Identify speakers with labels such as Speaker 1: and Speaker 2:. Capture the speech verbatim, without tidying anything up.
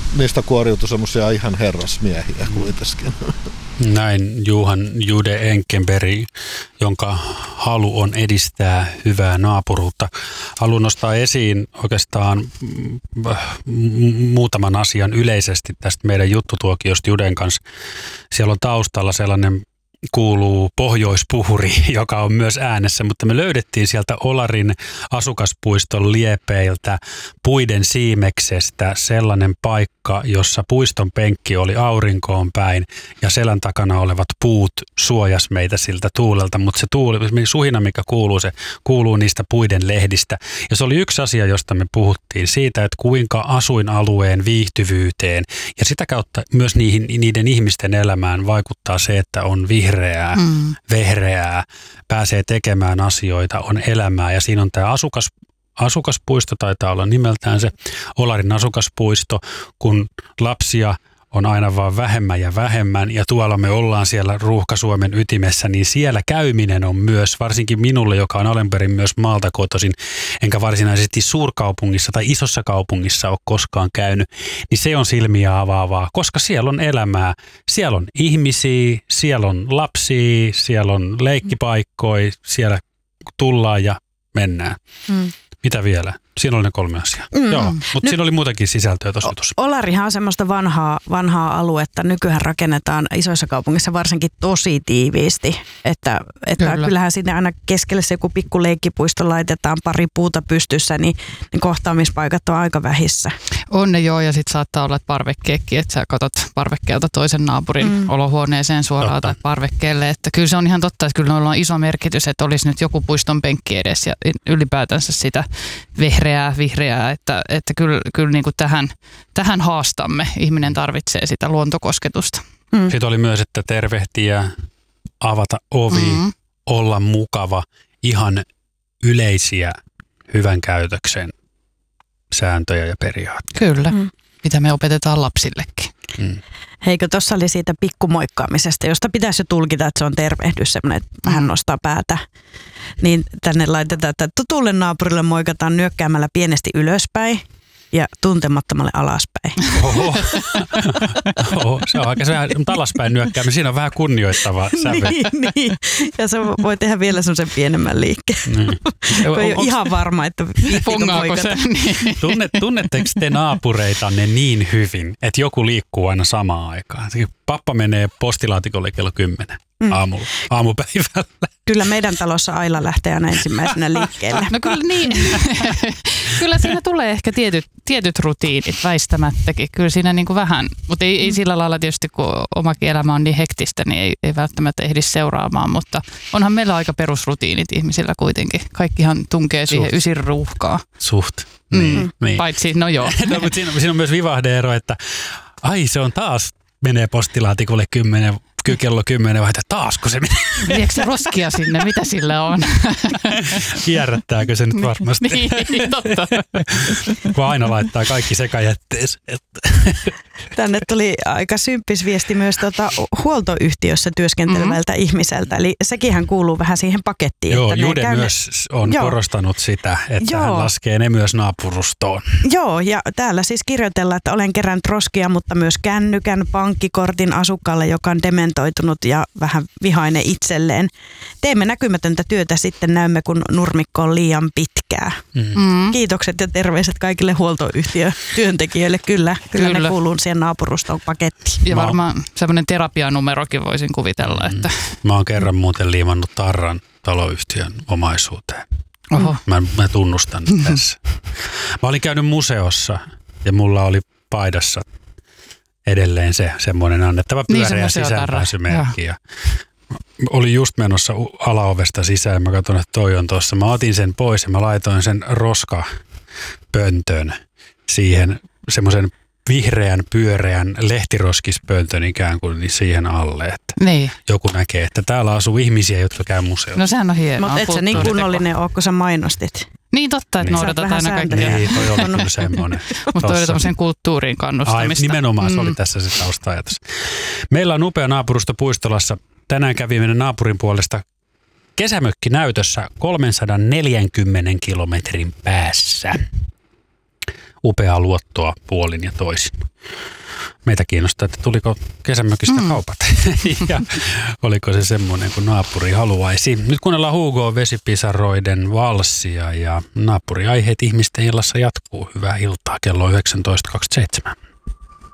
Speaker 1: niistä kuoriutui semmoisia ihan herrasmiehiä kuitenkin.
Speaker 2: Näin Johan Jude Enkenberg, jonka halu on edistää hyvää naapuruutta. Haluan nostaa esiin oikeastaan muutaman asian yleisesti tästä meidän juttutuokiosta Juden kanssa. Siellä on taustalla sellainen kuuluu pohjoispuhuri, joka on myös äänessä, mutta me löydettiin sieltä Olarin asukaspuiston liepeiltä puiden siimeksestä sellainen paikka, jossa puiston penkki oli aurinkoon päin ja selän takana olevat puut suojas meitä siltä tuulelta, mutta se tuuli, suhina mikä kuuluu, se kuuluu niistä puiden lehdistä. Ja se oli yksi asia, josta me puhuttiin siitä, että kuinka asuinalueen viihtyvyyteen ja sitä kautta myös niihin, niiden ihmisten elämään vaikuttaa se, että on vihreä. Vihreää, mm. vehreää, pääsee tekemään asioita, on elämää ja siinä on tämä asukas, asukaspuisto, taitaa olla nimeltään se Olarin asukaspuisto, kun lapsia on aina vaan vähemmän ja vähemmän ja tuolla me ollaan siellä Ruuhka-Suomen ytimessä, niin siellä käyminen on myös, varsinkin minulle, joka on alun perin myös maalta kotoisin, enkä varsinaisesti suurkaupungissa tai isossa kaupungissa ole koskaan käynyt, niin se on silmiä avaavaa, koska siellä on elämää, siellä on ihmisiä, siellä on lapsia, siellä on leikkipaikkoja, siellä tullaan ja mennään. Mm. Mitä vielä? Siinä oli ne kolme asiaa. Mm. Joo, mutta Nyt, siinä oli muutakin sisältöä tuossa jutussa.
Speaker 3: Olarihan on semmoista vanhaa, vanhaa aluetta. Nykyään rakennetaan isoissa kaupungissa varsinkin tosi tiiviisti. Että, että Kyllä. kyllähän sinne aina keskelle se joku pikku leikkipuisto laitetaan pari puuta pystyssä, niin, niin kohtaamispaikat on aika vähissä.
Speaker 4: On ne joo, ja sitten saattaa olla parvekkeekki, että sä katot parvekkeelta toisen naapurin mm. olohuoneeseen suoraan totta. Tai parvekkeelle. Että kyllä se on ihan totta, että kyllä noilla on iso merkitys, että olisi nyt joku puiston penkki edes ja ylipäätänsä sitä vehreää, vihreää, että, että kyllä, kyllä niin kuin tähän, tähän haastamme. Ihminen tarvitsee sitä luontokosketusta.
Speaker 2: Mm. Sitten oli myös, että tervehtiä, avata ovi, mm-hmm. olla mukava, ihan yleisiä hyvän käytöksen sääntöjä ja periaatteita.
Speaker 4: Kyllä, mm. mitä me opetetaan lapsillekin.
Speaker 3: Mm. Heikö, tuossa oli siitä pikkumoikkaamisesta, josta pitäisi jo tulkita, että se on tervehdys, semmoinen, että mm. vähän nostaa päätä. Niin tänne laitetaan, että tutulle naapurille moikataan nyökkäämällä pienesti ylöspäin ja tuntemattomalle alaspäin.
Speaker 2: Oho. Oho, se on aika se, mutta alaspäin nyökkääminen, siinä on vähän kunnioittava sävy.
Speaker 3: niin, niin, ja se voi tehdä vielä semmoisen pienemmän liikkeen. Niin. Kun ei ole ihan varma, että viittiikö moikata.
Speaker 2: Niin. Tunnet, tunnetteko te naapureitanne niin hyvin, että joku liikkuu aina samaan aikaan? Pappa menee postilaatikolle kello kymmenen mm. aamulla, aamupäivällä.
Speaker 3: Kyllä meidän talossa Aila lähtee aina ensimmäisenä liikkeelle.
Speaker 4: No kyllä niin. Kyllä siinä tulee ehkä tietyt, tietyt rutiinit väistämättäkin. Kyllä siinä niin kuin vähän, mutta ei, ei sillä lailla tietysti, kun omakin elämä on niin hektistä, niin ei, ei välttämättä ehdi seuraamaan. Mutta onhan meillä aika perusrutiinit ihmisillä kuitenkin. Kaikkihan tunkee Suht. siihen ysin ruuhkaa.
Speaker 2: Suht. Niin,
Speaker 4: mm.
Speaker 2: niin.
Speaker 4: Paitsi, no joo.
Speaker 2: No, mutta siinä, siinä on myös vivahde-ero, että ai se on taas menee postilaatikolle kymmenen, kello kymmenen, vai taasko se menee?
Speaker 4: Viekö se roskia sinne? Mitä sillä on?
Speaker 2: Kierrättääkö se nyt varmasti?
Speaker 4: Niin, totta.
Speaker 3: Kun
Speaker 2: aina laittaa kaikki sekajätteeseen.
Speaker 3: Tänne tuli aika symppis viesti myös tuota huoltoyhtiössä työskentelevältä mm-hmm. ihmiseltä. Eli sekinhän kuuluu vähän siihen pakettiin.
Speaker 2: Joo,
Speaker 3: että
Speaker 2: Jude
Speaker 3: käyne...
Speaker 2: myös on Joo. korostanut sitä, että
Speaker 3: Joo.
Speaker 2: hän laskee ne myös naapurustoon.
Speaker 3: Joo, ja täällä siis kirjoitellaan, että olen kerännyt roskia, mutta myös kännykän, pankkikortin asukkaalle, joka on dementoitunut ja vähän vihainen itselleen. Teemme näkymätöntä työtä, sitten näymme, kun nurmikko on liian pitkää. Mm. Kiitokset ja terveiset kaikille huoltoyhtiötyöntekijöille. Kyllä, kyllä, kyllä. ne kuuluu siihen naapuruston pakettiin.
Speaker 4: Ja varmaan semmoinen terapianumerokin voisin kuvitella.
Speaker 2: Mm.
Speaker 4: Että...
Speaker 2: Mä oon kerran muuten liimannut tarran taloyhtiön omaisuuteen.
Speaker 4: Oho.
Speaker 2: Mä, mä tunnustan tässä. Mä olin käynyt museossa ja mulla oli paidassa edelleen se semmoinen annettava pyöreä niin sisäänpääsymerkki. Ja olin just menossa alaovesta sisään ja mä katson, että toi on tuossa. Mä otin sen pois ja mä laitoin sen roskapöntön siihen semmoisen vihreän pyöreän lehtiroskispöntön ikään kuin siihen alle. Että
Speaker 4: niin.
Speaker 2: Joku näkee, että täällä asuu ihmisiä, jotka käy museossa.
Speaker 4: No sehän on hienoa.
Speaker 3: Mutta et sä niin kunnollinen ole, kun sä mainostit.
Speaker 4: Niin totta, että niin. noudatat aina kaikkea.
Speaker 2: Niin, toi oli kyllä semmoinen.
Speaker 4: Mutta toi oli tämmöisen kulttuuriin kannustamista.
Speaker 2: Ai, nimenomaan, se oli tässä se tausta-ajatus. Meillä on upea naapurusto Puistolassa. Tänään kävi meidän naapurin puolesta kesämökkinäytössä kolmesataaneljäkymmentä kilometrin päässä. Upeaa luottoa puolin ja toisin. meitä kiinnostaa, että tuliko kesämökistä mm. kaupat ja oliko se semmoinen kuin naapuri haluaisi. Nyt kuunnellaan Hugo Vesipisaroiden valssia ja naapuriaiheet ihmisten illassa jatkuu. Hyvää iltaa, kello yhdeksäntoista kaksikymmentäseitsemän.